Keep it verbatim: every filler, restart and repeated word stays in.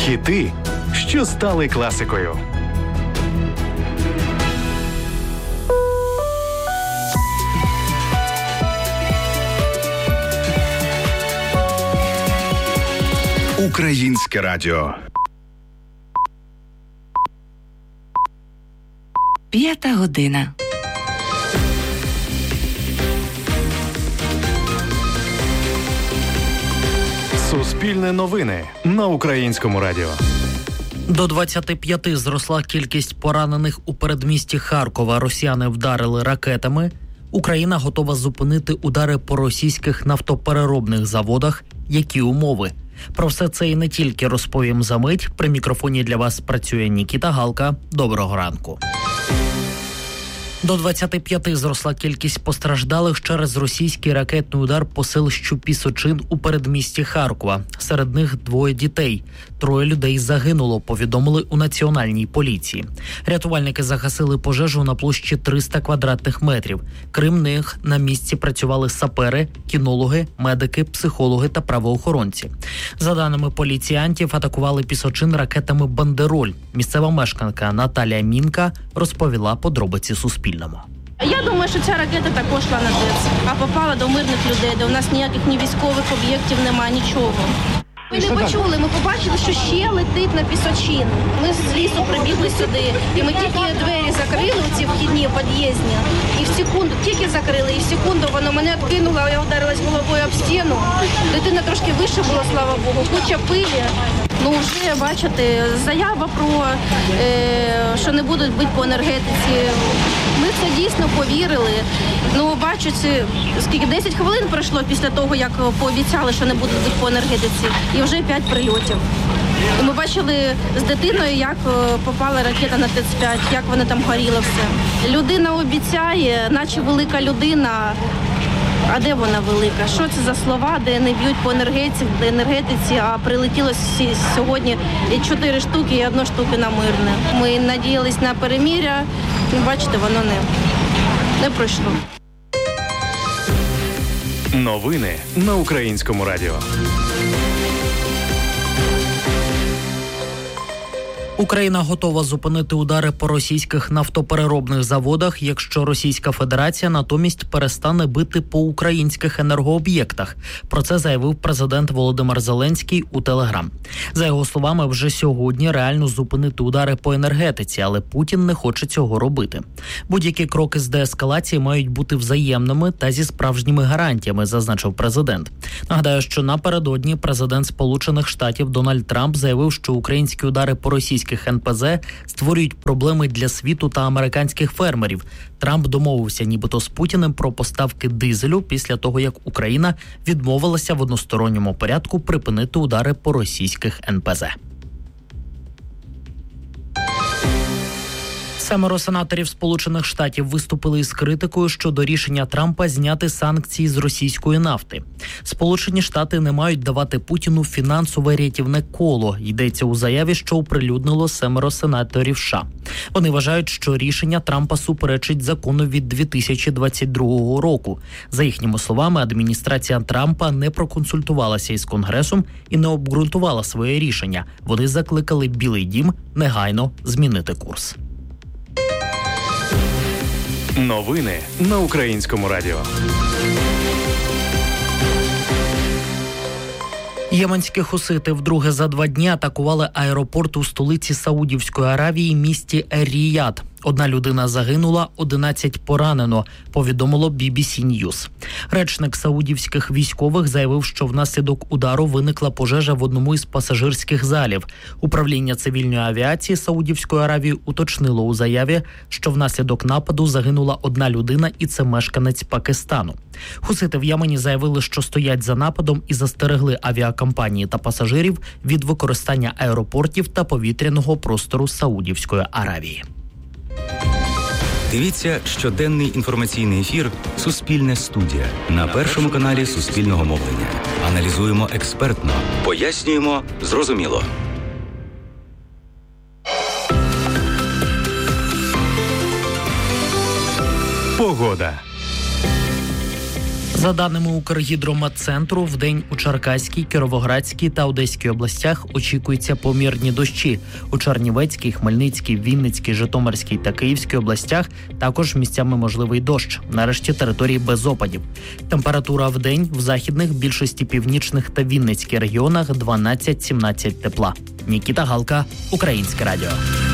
Хіти, що стали класикою. Українське радіо. П'ята година. Суспільне новини на Українському радіо. До двадцяти п'яти зросла кількість поранених у передмісті Харкова. Росіяни вдарили ракетами. Україна готова зупинити удари по російських нафтопереробних заводах. Які умови? Про все це і не тільки розповім за мить. При мікрофоні для вас працює Нікіта Галка. Доброго ранку. До двадцяти п'яти зросла кількість постраждалих через російський ракетний удар по селищу Пісочин у передмісті Харкова. Серед них двоє дітей. Троє людей загинуло, повідомили у Національній поліції. Рятувальники загасили пожежу на площі триста квадратних метрів. Крім них, на місці працювали сапери, кінологи, медики, психологи та правоохоронці. За даними поліціянтів, атакували Пісочин ракетами «Бандероль». Місцева мешканка Наталія Мінка розповіла подробиці Суспільному. Я думаю, що ця ракета також йшла на ТЕЦ, а попала до мирних людей, де у нас ніяких ні військових об'єктів немає, нічого. Ми не почули, ми побачили, що ще летить на Пісочин. Ми з лісу прибігли сюди, і ми тільки двері закрили, ці вхідні, під'їзні, і в секунду, тільки закрили, і в секунду воно мене відкинуло, а я вдарилась головою об стіну. Дитина трошки вище була, слава Богу, куча пилі. Ну, вже, бачите, заява про, е, що не будуть бити по енергетиці. Ми в це дійсно повірили. Ну, бачите, скільки, десять хвилин пройшло після того, як пообіцяли, що не будуть бити по енергетиці. І вже п'ять прильотів. І ми бачили з дитиною, як попала ракета на ТЕЦ п'ять, як воно там горіло все. Людина обіцяє, наче велика людина. А де вона велика? Що це за слова, де не б'ють по енергетиці, енергетиці, а прилетіло сьогодні чотири штуки і одна штука на мирне. Ми надіялись на перемир'я, бачите, воно не, не пройшло. Новини на Українському радіо. Україна готова зупинити удари по російських нафтопереробних заводах, якщо Російська Федерація натомість перестане бити по українських енергооб'єктах. Про це заявив президент Володимир Зеленський у Телеграм. За його словами, вже сьогодні реально зупинити удари по енергетиці, але Путін не хоче цього робити. Будь-які кроки з деескалації мають бути взаємними та зі справжніми гарантіями, зазначив президент. Нагадаю, що напередодні президент Сполучених Штатів Дональд Трамп заявив, що українські удари по російських ен пе зе створюють проблеми для світу та американських фермерів. Трамп домовився нібито з Путіним про поставки дизелю після того, як Україна відмовилася в односторонньому порядку припинити удари по російських ен пе зе. Семеро сенаторів Сполучених Штатів виступили із критикою щодо рішення Трампа зняти санкції з російської нафти. Сполучені Штати не мають давати Путіну фінансове рятівне коло, йдеться у заяві, що оприлюднило семеро сенаторів США. Вони вважають, що рішення Трампа суперечить закону від дві тисячі двадцять другого року. За їхніми словами, адміністрація Трампа не проконсультувалася із Конгресом і не обґрунтувала своє рішення. Вони закликали Білий дім негайно змінити курс. Новини на Українському радіо. Єменські хусити вдруге за два дні атакували аеропорт у столиці Саудівської Аравії, місті Ер-Ріяд. Одна людина загинула, одинадцять поранено, повідомило бі бі сі News. Речник саудівських військових заявив, що внаслідок удару виникла пожежа в одному із пасажирських залів. Управління цивільної авіації Саудівської Аравії уточнило у заяві, що внаслідок нападу загинула одна людина, і це мешканець Пакистану. Хусити в Ємені заявили, що стоять за нападом і застерегли авіакомпанії та пасажирів від використання аеропортів та повітряного простору Саудівської Аравії. Дивіться щоденний інформаційний ефір «Суспільне студія» на Першому каналі Суспільного мовлення. Аналізуємо експертно, пояснюємо зрозуміло. Погода. За даними Укргідрометцентру, вдень у Черкаській, Кіровоградській та Одеській областях очікуються помірні дощі. У Чернівецькій, Хмельницькій, Вінницькій, Житомирській та Київській областях також місцями можливий дощ. Нарешті території без опадів. Температура вдень в західних, більшості північних та Вінницьких регіонах дванадцять-сімнадцять тепла. Нікіта Галка, Українське радіо.